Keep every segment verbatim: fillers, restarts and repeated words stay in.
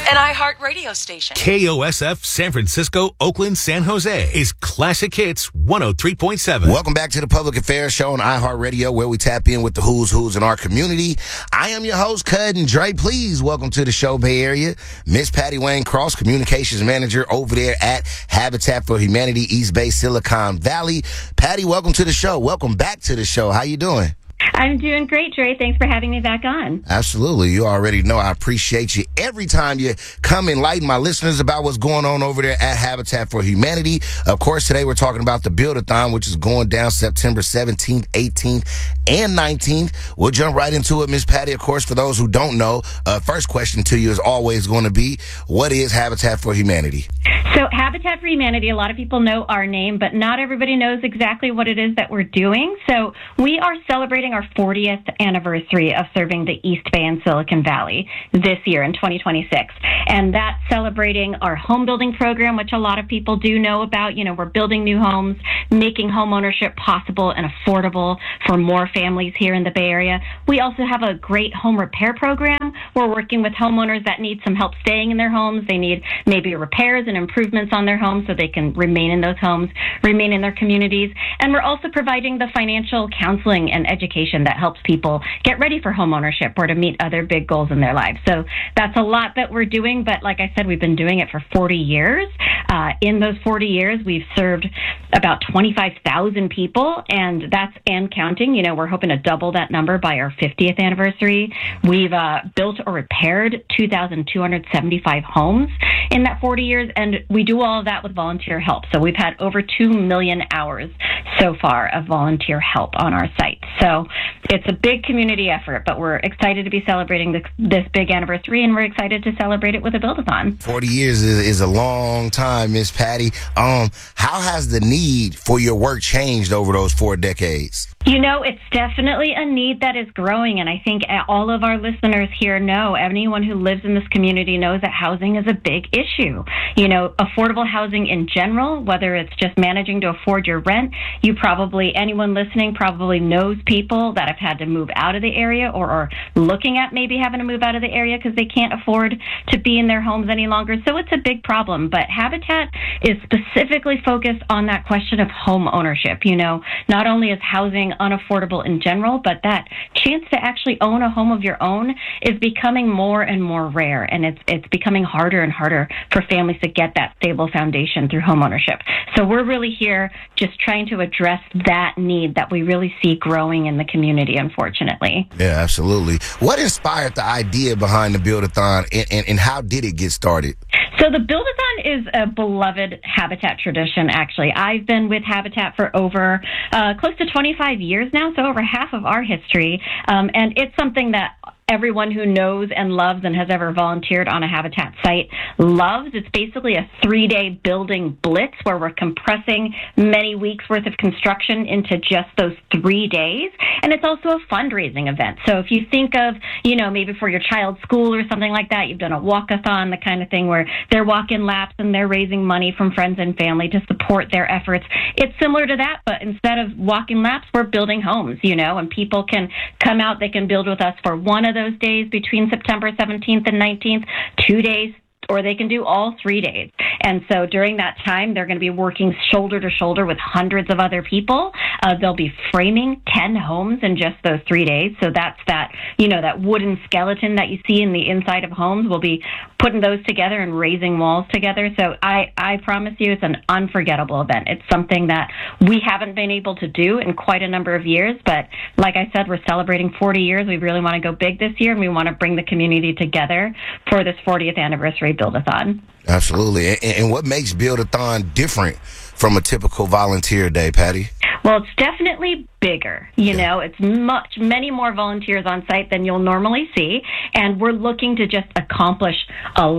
an iHeart radio station. K O S F San Francisco, Oakland, San Jose is Classic Hits one oh three point seven. Welcome back to the Public Affairs Show on iHeartRadio, where we tap in with the who's who's in our community. I am your host, Cud Dre. Please welcome to the show, Bay Area, Miss Patty Wayne Cross, Communications Manager over there at Habitat for Humanity, East Bay, Silicon Valley. Patty, welcome to the show. Welcome back to the show. How you doing? I'm doing great, Dre. Thanks for having me back on. Absolutely. You already know I appreciate you every time you come enlighten my listeners about what's going on over there at Habitat for Humanity. Of course, today we're talking about the Build-A-Thon, which is going down September seventeenth, eighteenth, and nineteenth. We'll jump right into it, Miss Patty. Of course, for those who don't know, uh, first question to you is always going to be, what is Habitat for Humanity? So Habitat for Humanity, a lot of people know our name, but not everybody knows exactly what it is that we're doing. So we are celebrating our fortieth anniversary of serving the East Bay and Silicon Valley this year in twenty twenty-six. And that's celebrating our home building program, which a lot of people do know about. You know, we're building new homes, making home ownership possible and affordable for more families here in the Bay Area. We also have a great home repair program. We're working with homeowners that need some help staying in their homes. They need maybe repairs and improvements on their homes so they can remain in those homes, remain in their communities. And we're also providing the financial counseling and education that helps people get ready for home ownership or to meet other big goals in their lives. So that's a lot that we're doing, but like I said, we've been doing it for forty years. Uh, in those forty years, we've served about twenty-five thousand people, and that's and counting. You know, we're hoping to double that number by our fiftieth anniversary. We've uh, built or repaired two thousand two hundred seventy-five homes in that forty years, and we do all of that with volunteer help. So we've had over two million hours so far of volunteer help on our site. So it's a big community effort, but we're excited to be celebrating this, this big anniversary, and we're excited to celebrate it with a Build-A-Thon. forty years is, is a long time, Miss Patty. Um, how has the need for your work changed over those four decades? You know, it's definitely a need that is growing, and I think all of our listeners here know, anyone who lives in this community knows that housing is a big issue. You know, affordable housing in general, whether it's just managing to afford your rent, you probably, anyone listening probably knows people that have had to move out of the area or are looking at maybe having to move out of the area because they can't afford to be in their homes any longer. So it's a big problem, but Habitat is specifically focused on that question of home ownership. You know, not only is housing unaffordable in general, but that chance to actually own a home of your own is becoming more and more rare, and it's it's becoming harder and harder for families to get that stable foundation through home ownership. So we're really here just trying to address that need that we really see growing in the community, unfortunately. Yeah, absolutely. What inspired the idea behind the Build-A-Thon, and, and, and how did it get started? So the Build-A-Thon is a beloved Habitat tradition, actually. I've been with Habitat for over uh, close to twenty-five years now, so over half of our history. Um, and it's something that everyone who knows and loves and has ever volunteered on a Habitat site loves. It's basically a three-day building blitz where we're compressing many weeks worth of construction into just those three days. And it's also a fundraising event. So if you think of, you know, maybe for your child's school or something like that, you've done a walk-a-thon, the kind of thing where they're walking laps and they're raising money from friends and family to support their efforts. It's similar to that, but instead of walking laps, we're building homes, you know, and people can come out, they can build with us for one of those days between September seventeenth and nineteenth, two days, or they can do all three days. And so during that time, they're going to be working shoulder to shoulder with hundreds of other people. Uh, they'll be framing ten homes in just those three days. So that's that, you know, that wooden skeleton that you see in the inside of homes. We'll be putting those together and raising walls together. So I, I promise you it's an unforgettable event. It's something that we haven't been able to do in quite a number of years. But like I said, we're celebrating forty years. We really want to go big this year, and we want to bring the community together for this fortieth anniversary Build-A-Thon. Absolutely. And, and what makes Build-A-Thon different from a typical volunteer day, Patty? Well, it's definitely bigger. You yeah. know, it's much, many more volunteers on site than you'll normally see. And we're looking to just accomplish a lot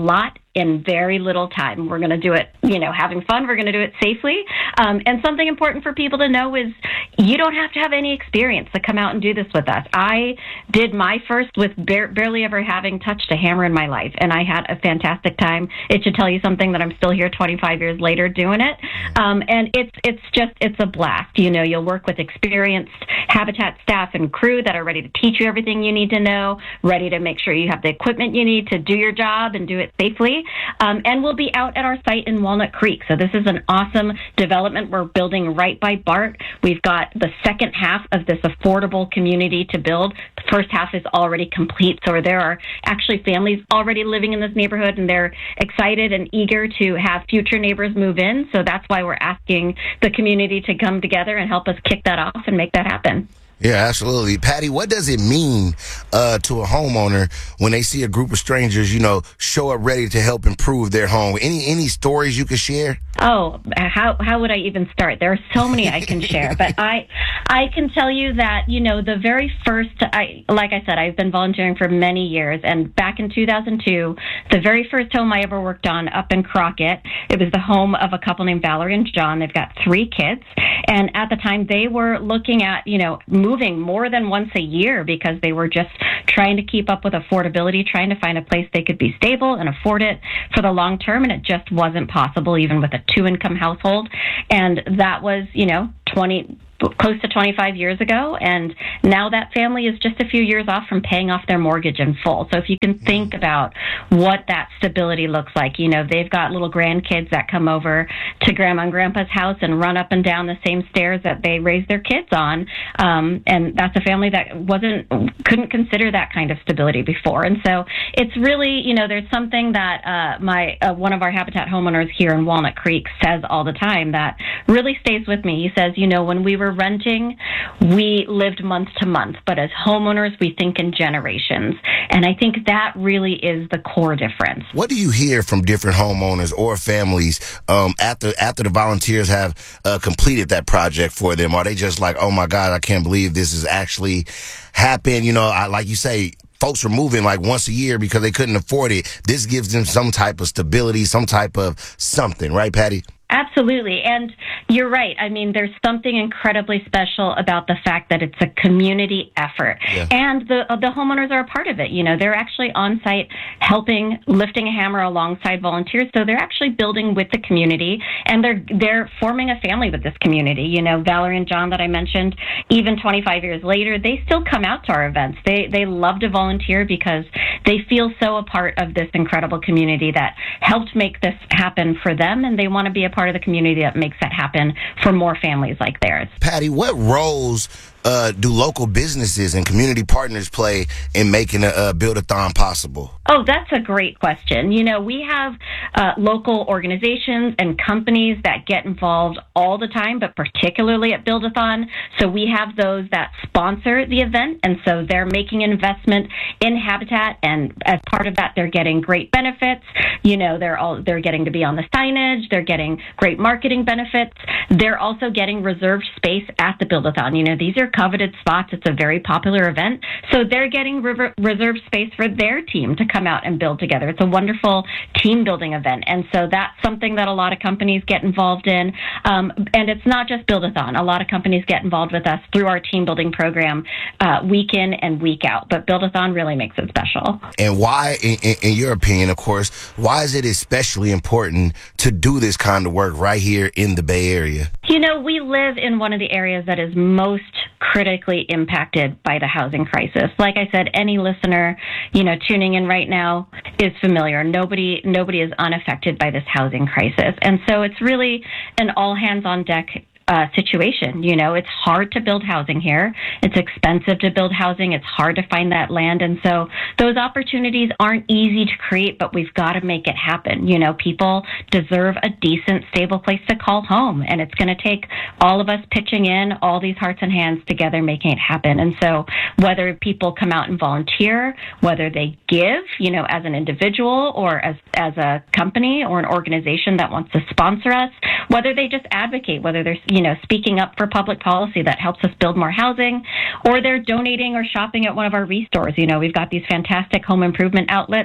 in very little time. We're going to do it, you know, having fun. We're going to do it safely. Um, and something important for people to know is you don't have to have any experience to come out and do this with us. I did my first with bar- barely ever having touched a hammer in my life, and I had a fantastic time. It should tell you something that I'm still here twenty-five years later doing it. Um, and it's it's just, it's a blast. You know, you'll work with experienced Habitat staff and crew that are ready to teach you everything you need to know, ready to make sure you have the equipment you need to do your job and do it safely. Um, and we'll be out at our site in Walnut Creek. So this is an awesome development we're building right by BART. We've got the second half of this affordable community to build. The first half is already complete. So there are actually families already living in this neighborhood, and they're excited and eager to have future neighbors move in. So that's why we're asking the community to come together and help us kick that off and make that happen. Yeah, absolutely. Patty, what does it mean uh, to a homeowner when they see a group of strangers, you know, show up ready to help improve their home? Any any stories you could share? Oh, how how would I even start? There are so many I can share, but I I can tell you that, you know, the very first, I like I said, I've been volunteering for many years, and back in two thousand two, the very first home I ever worked on up in Crockett, it was the home of a couple named Valerie and John. They've got three kids, and at the time they were looking at, you know, moving more than once a year because they were just trying to keep up with affordability, trying to find a place they could be stable and afford it for the long term, and it just wasn't possible even with a two-income household. And that was, you know, twenty close to twenty-five years ago, and now that family is just a few years off from paying off their mortgage in full. So if you can think about what that stability looks like, you know, they've got little grandkids that come over to Grandma and Grandpa's house and run up and down the same stairs that they raised their kids on, um, and that's a family that wasn't couldn't consider that kind of stability before. And so it's really, you know, there's something that uh, my uh, one of our Habitat homeowners here in Walnut Creek says all the time that really stays with me. He says, you know, when we were renting, we lived month to month, but as homeowners, we think in generations. And I think that really is the core difference. What do you hear from different homeowners or families um, after after the volunteers have uh, completed that project for them? Are they just like, oh my God, I can't believe this has actually happened? You know, I, like you say, folks were moving like once a year because they couldn't afford it. This gives them some type of stability, some type of something, right, Patty? Absolutely. And you're right. I mean, there's something incredibly special about the fact that it's a community effort. Yeah. And the the homeowners are a part of it. You know, they're actually on site helping, lifting a hammer alongside volunteers. So they're actually building with the community, and they're they're forming a family with this community. You know, Valerie and John that I mentioned, even twenty-five years later, they still come out to our events. They they love to volunteer because they feel so a part of this incredible community that helped make this happen for them, and they want to be a part of the community that makes that happen for more families like theirs. Patty, what roles uh, do local businesses and community partners play in making a, a Build-A-Thon possible? Oh, that's a great question. You know, we have uh, local organizations and companies that get involved all the time, but particularly at Build-A-Thon. So we have those that sponsor the event, and so they're making an investment in Habitat, and as part of that, they're getting great benefits. You know, they're all they're getting to be on the signage, they're getting great marketing benefits. They're also getting reserved space at the Build-A-Thon. You know, these are coveted spots. It's a very popular event. So they're getting re- reserved space for their team to come out and build together. It's a wonderful team building event. And so that's something that a lot of companies get involved in. Um, and it's not just Build-A-Thon. A lot of companies get involved with us through our team building program uh, week in and week out. But Build-A-Thon really makes it special. And why, in, in your opinion, of course, why is it especially important to do this kind of work right here in the Bay Area? You know, we live in one of the areas that is most critically impacted by the housing crisis. Like I said, any listener, you know, tuning in right now is familiar. Nobody, nobody is unaffected by this housing crisis. And so it's really an all hands on deck Uh, situation. You know, it's hard to build housing here. It's expensive to build housing. It's hard to find that land. And so those opportunities aren't easy to create, but we've got to make it happen. You know, people deserve a decent, stable place to call home. And it's going to take all of us pitching in, all these hearts and hands together, making it happen. And so whether people come out and volunteer, whether they give, you know, as an individual or as, as a company or an organization that wants to sponsor us, whether they just advocate, whether they're, you know, speaking up for public policy that helps us build more housing, or they're donating or shopping at one of our restores. You know, we've got these fantastic home improvement outlets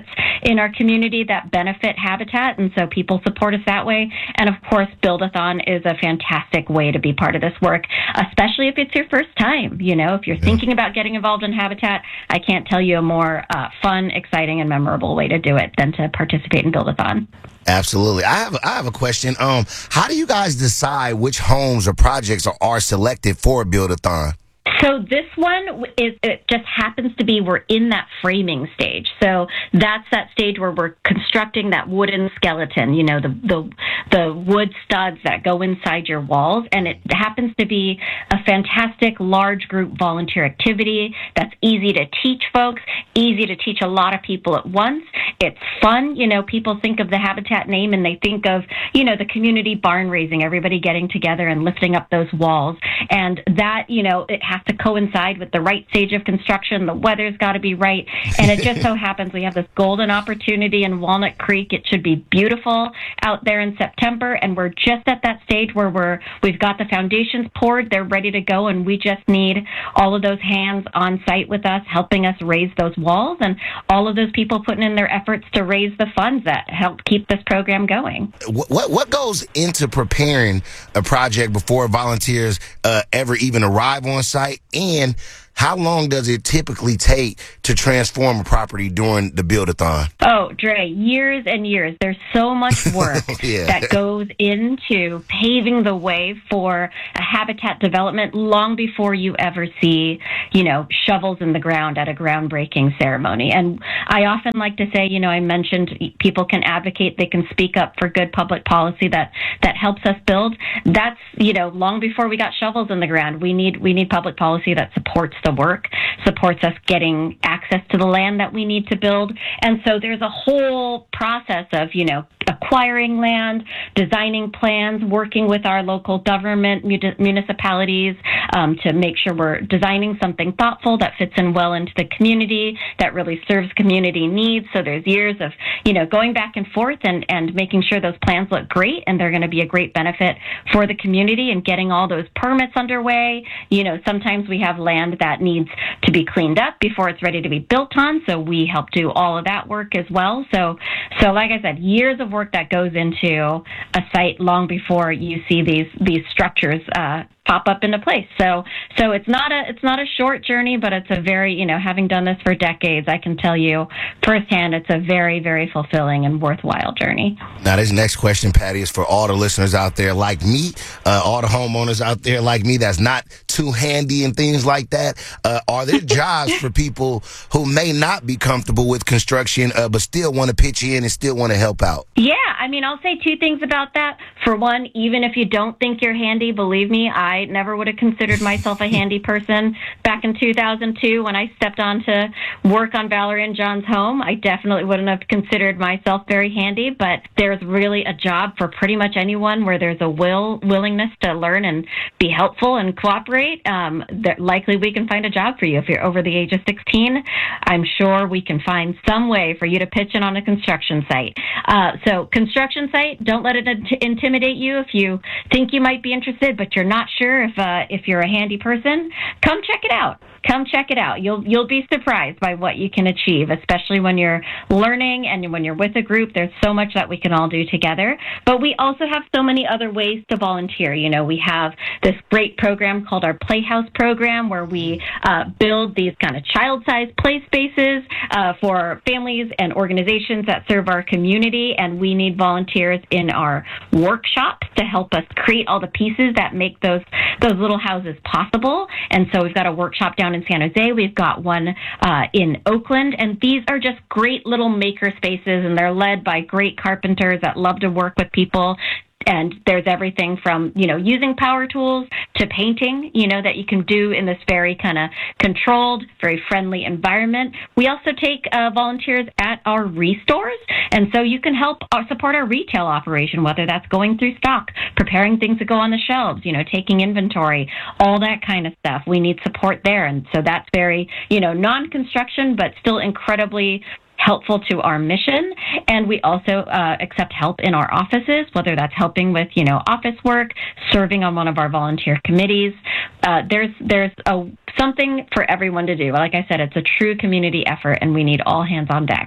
in our community that benefit Habitat, and so people support us that way. And of course, Build-a-thon is a fantastic way to be part of this work, especially if it's your first time. You know, if you're thinking about getting involved in Habitat, I can't tell you a more uh, fun, exciting, and memorable way to do it than to participate in Build-a-thon. Absolutely. I have I have a question. Um, how do you guys decide which homes or projects are, are selected for a Build-a-thon? So this one is, it just happens to be, we're in that framing stage. So that's that stage where we're constructing that wooden skeleton, you know, the, the, the wood studs that go inside your walls. And it happens to be a fantastic large group volunteer activity that's easy to teach folks, easy to teach a lot of people at once. It's fun. You know, people think of the Habitat name and they think of, you know, the community barn raising, everybody getting together and lifting up those walls. And that, you know, it has to coincide with the right stage of construction. The weather's got to be right. And it just so happens we have this golden opportunity in Walnut Creek. It should be beautiful out there in September. And we're just at that stage where we're, we've got the foundations poured. They're ready to go. And we just need all of those hands on site with us, helping us raise those walls, and all of those people putting in their efforts to raise the funds that help keep this program going. What what, what goes into preparing a project before volunteers uh, ever even arrive on site? And how long does it typically take to transform a property during the Build-a-thon? Oh, Dre, years and years. There's so much work yeah. that goes into paving the way for a habitat development long before you ever see, you know, shovels in the ground at a groundbreaking ceremony. And I often like to say, you know, I mentioned people can advocate, they can speak up for good public policy that, that helps us build. That's, you know, long before we got shovels in the ground. We need, we need public policy that supports the work, supports us getting access to the land that we need to build. And so there's a whole process of, you know, acquiring land, designing plans, working with our local government, municipalities um, to make sure we're designing something thoughtful that fits in well into the community, that really serves community needs. So there's years of, you know, going back and forth and, and making sure those plans look great and they're going to be a great benefit for the community, and getting all those permits underway. You know, sometimes we have land that needs to be cleaned up before it's ready to be built on, so we help do all of that work as well. So, so like I said, years of work that goes into a site long before you see these these structures uh, pop up into place. So, so it's not a it's not a short journey, but it's a very, you know, having done this for decades, I can tell you firsthand, it's a very, very fulfilling and worthwhile journey. Now, this next question, Patty, is for all the listeners out there like me, uh, all the homeowners out there like me that's not too handy and things like that. Uh, are there jobs for people who may not be comfortable with construction, uh, but still want to pitch in and still want to help out? Yeah, I mean, I'll say two things about that. For one, even if you don't think you're handy, believe me, I never would have considered myself a handy person back in two thousand two when I stepped on to work on Valerie and John's home. I definitely wouldn't have considered myself very handy, but there's really a job for pretty much anyone where there's a will willingness to learn and be helpful and cooperate. Um, that likely we can find a job for you if you're over the age of sixteen. I'm sure we can find some way for you to pitch in on a construction site. Uh, so construction site, don't let it int- intimidate you. If you think you might be interested, but you're not sure if uh, if you're a handy person, come check it out. Come check it out. You'll you'll be surprised by what you can achieve, especially when you're learning and when you're with a group. There's so much that we can all do together. But we also have so many other ways to volunteer. You know, we have this great program called our Playhouse program, where we uh, build these kind of child-sized play spaces uh, for families and organizations that serve our community. And we need volunteers in our workshops to help us create all the pieces that make those those little houses possible. And so we've got a workshop down in San Jose. We've got one uh, in Oakland. And these are just great little maker spaces, and they're led by great carpenters that love to work with people. And there's everything from, you know, using power tools to painting, you know, that you can do in this very kind of controlled, very friendly environment. We also take uh, volunteers at our restores. And so you can help uh, support our retail operation, whether that's going through stock, preparing things to go on the shelves, you know, taking inventory, all that kind of stuff. We need support there. And so that's very, you know, non-construction, but still incredibly helpful to our mission. And we also uh, accept help in our offices, whether that's helping with, you know, office work, serving on one of our volunteer committees. Uh, there's there's a, something for everyone to do. Like I said, it's a true community effort, and we need all hands on deck.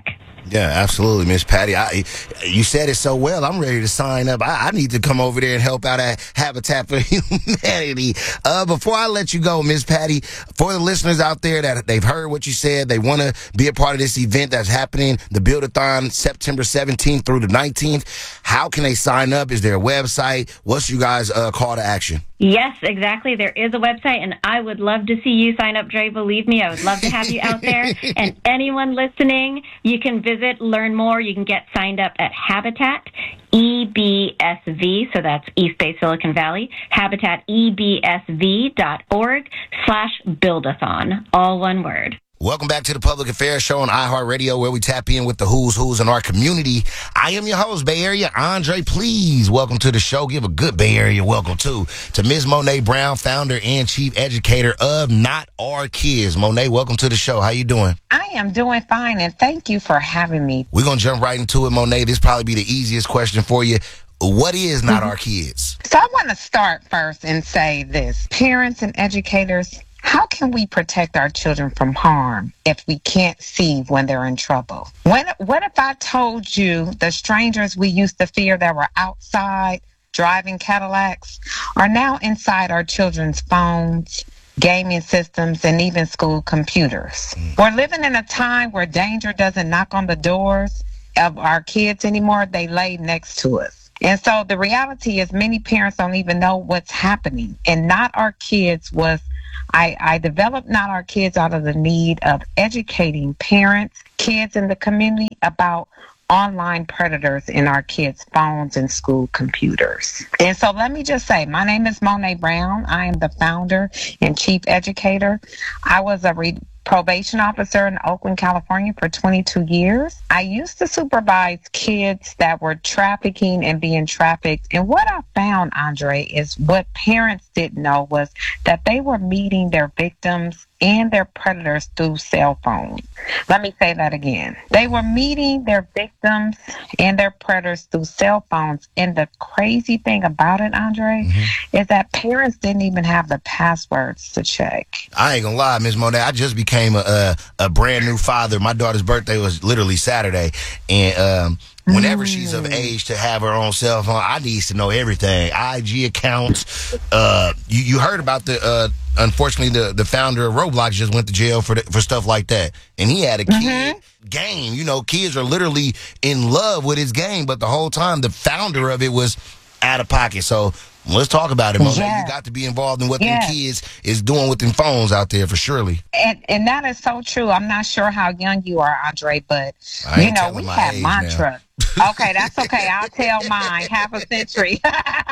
Yeah, absolutely, Miss Patty. I, you said it so well. I'm ready to sign up. I, I need to come over there and help out at Habitat for Humanity. Uh, before I let you go, Miss Patty, for the listeners out there that they've heard what you said, they want to be a part of this event that's happening, the Build-A-Thon, September seventeenth through the nineteenth. How can they sign up? Is there a website? What's you guys' uh, call to action? Yes, exactly. There is a website, and I would love to see you sign up, Dre. Believe me, I would love to have you out there. And anyone listening, you can visit, learn more. You can get signed up at Habitat E B S V, so that's East Bay Silicon Valley, habitat e b s v dot org slash build-a-thon, all one word. Welcome back to the Public Affairs Show on iHeartRadio, where we tap in with the who's who's in our community. I am your host, Bay Area Andre. Please welcome to the show. Give a good Bay Area welcome to to Miz Monet Brown, founder and chief educator of Not Our Kids. Monet, welcome to the show. How you doing? I am doing fine, and thank you for having me. We're gonna jump right into it, Monet. This probably be the easiest question for you. What is Not Our Kids? So I want to start first and say this: parents and educators, how can we protect our children from harm if we can't see when they're in trouble? When, what if I told you the strangers we used to fear that were outside driving Cadillacs are now inside our children's phones, gaming systems, and even school computers? Mm. We're living in a time where danger doesn't knock on the doors of our kids anymore. They lay next to us. And so the reality is many parents don't even know what's happening. And Not Our Kids was I, I developed Not Our Kids out of the need of educating parents, kids in the community about online predators in our kids' phones and school computers. And so let me just say, my name is Monet Brown. I am the founder and chief educator. I was a re- probation officer in Oakland, California for twenty-two years. I used to supervise kids that were trafficking and being trafficked. And what I found, Andre, is what parents didn't know was that they were meeting their victims and their predators through cell phones. Let me say that again. They were meeting their victims and their predators through cell phones. And the crazy thing about it, Andre, mm-hmm. is that parents didn't even have the passwords to check. I ain't gonna lie, Miz Monet. I just became a, a a brand new father. My daughter's birthday was literally Saturday, and um, whenever mm. she's of age to have her own cell phone, I need to know everything. I G accounts. Uh, you you heard about the. Uh, Unfortunately, the, the founder of Roblox just went to jail for the, for stuff like that. And he had a kid mm-hmm. game. You know, kids are literally in love with his game, but the whole time the founder of it was out of pocket. So let's talk about it, Monet. Yeah. You got to be involved in what yeah. them kids is doing with them phones out there for surely. And and that is so true. I'm not sure how young you are, Andre, but, you know, we have mantra. Okay, that's okay. I'll tell mine. Half a century.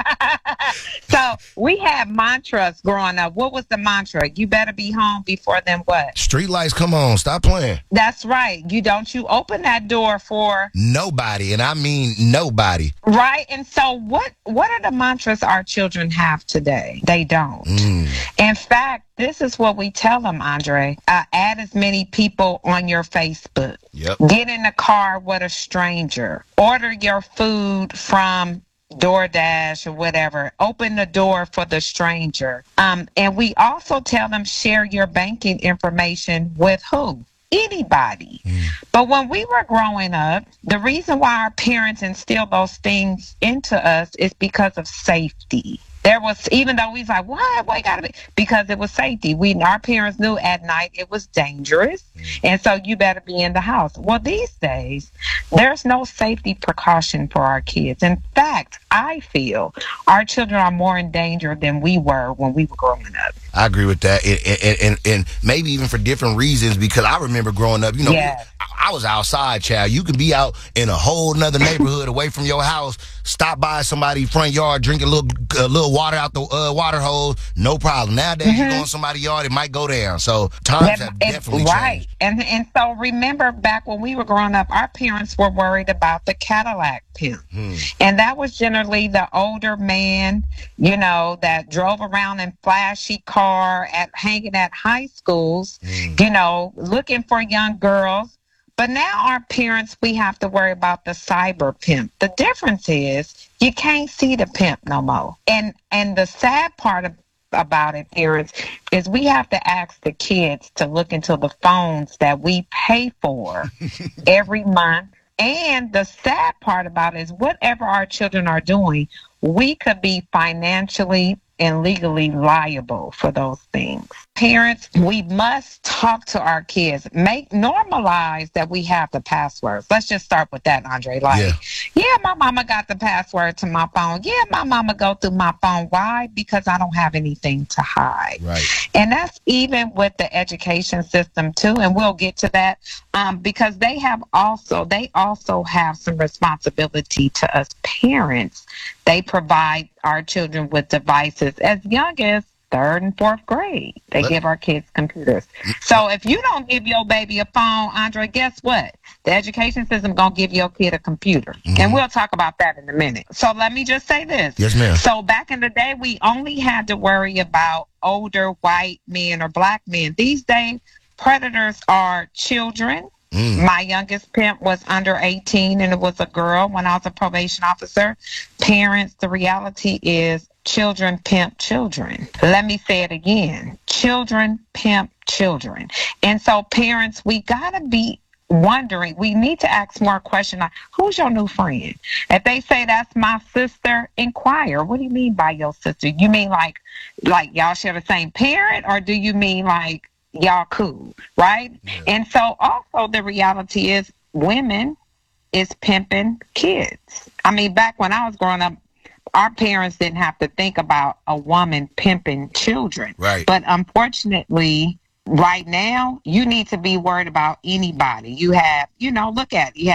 So we had mantras growing up. What was the mantra? You better be home before then what? Street lights, come on. Stop playing. That's right. You don't you open that door for nobody, and I mean nobody. Right. And so what what are the mantras our children have today? They don't. Mm. In fact, this is what we tell them, Andre. Uh, add as many people on your Facebook. Yep. Get in the car with a stranger. Order your food from DoorDash or whatever. Open the door for the stranger. Um, and we also tell them share your banking information with who? Anybody. Mm. But when we were growing up, the reason why our parents instilled those things into us is because of safety. There was, even though we was like, why, why gotta be? Because it was safety. We, our parents knew at night it was dangerous, and so you better be in the house. Well, these days, there's no safety precaution for our kids. In fact, I feel our children are more in danger than we were when we were growing up. I agree with that, and, and, and, and maybe even for different reasons, because I remember growing up, you know, yeah. I, I was outside, child. You could be out in a whole nother neighborhood away from your house, stop by somebody's front yard, drink a little, a little water out the uh, water hose, no problem. Nowadays, mm-hmm. you go in somebody's yard, it might go down. So times that, have definitely right. changed. And and so remember back when we were growing up, our parents were worried about the Cadillac pimp. Hmm. And that was generally the older man, you know, that drove around in flashy car at hanging at high schools, hmm. you know, looking for young girls. But now our parents, we have to worry about the cyber pimp. The difference is you can't see the pimp no more. And and the sad part of about it, parents, is we have to ask the kids to look into the phones that we pay for every month. And the sad part about it is whatever our children are doing, we could be financially and legally liable for those things. Parents, we must talk to our kids. Make normalize that we have the passwords. Let's just start with that, Andre. Like, Yeah. yeah, my mama got the password to my phone. Yeah, my mama go through my phone. Why? Because I don't have anything to hide. Right. And that's even with the education system too. And we'll get to that um, because they have also, they also have some responsibility to us parents. They provide our children with devices as young as third and fourth grade. They What? give our kids computers. So if you don't give your baby a phone, Andre, guess what? The education system going to give your kid a computer. Mhm. And we'll talk about that in a minute. So let me just say this. Yes, ma'am. So back in the day, we only had to worry about older white men or black men. These days, predators are children. Mm. My youngest pimp was under eighteen, and it was a girl when I was a probation officer. Parents, the reality is children pimp children. Let me say it again. Children pimp children. And so parents, we got to be wondering, we need to ask more questions like, who's your new friend? If they say that's my sister, inquire. What do you mean by your sister? You mean like, like y'all share the same parent, or do you mean like y'all cool, right? Yeah. And so also the reality is women is pimping kids. I mean, back when I was growing up, our parents didn't have to think about a woman pimping children. Right. But unfortunately, right now, you need to be worried about anybody. You have, you know, look at it. You have